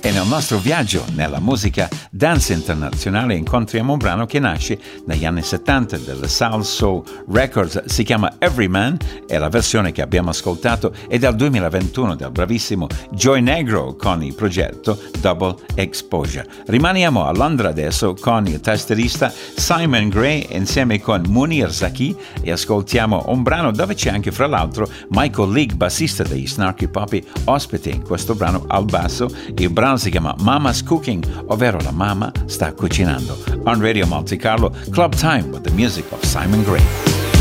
E nel nostro viaggio nella musica dance internazionale incontriamo un brano che nasce negli anni 70 della Soul Soul Records, si chiama Everyman e la versione che abbiamo ascoltato è del 2021 del bravissimo Joy Negro con il progetto Double Exposure. Rimaniamo a Londra adesso con il tastierista Simon Gray insieme con Munir Zaki e ascoltiamo un brano dove c'è anche fra l'altro Michael League, bassista degli Snarky Puppy, ospite in questo brano al basso. Il brano si chiama Mama's Cooking, ovvero la mamma sta cucinando. On Radio Monte Carlo, Club Time with the music of Simon Gray.